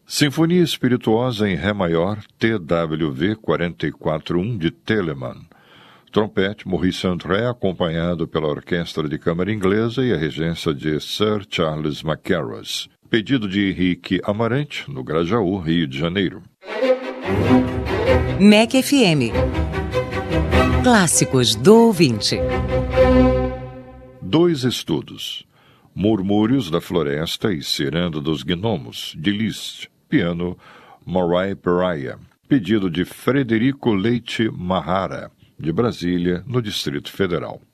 Sinfonia Espirituosa em Ré Maior, TWV 44.1 de Telemann. Trompete, Maurice André, acompanhado pela Orquestra de Câmara Inglesa e a regência de Sir Charles Mackerras. Pedido de Henrique Amarante, no Grajaú, Rio de Janeiro. MEC FM. Clássicos do ouvinte. 2 estudos. Murmúrios da Floresta e Ciranda dos Gnomos, de Liszt. Piano, Moray Peraya. Pedido de Frederico Leite Mahara, de Brasília, no Distrito Federal.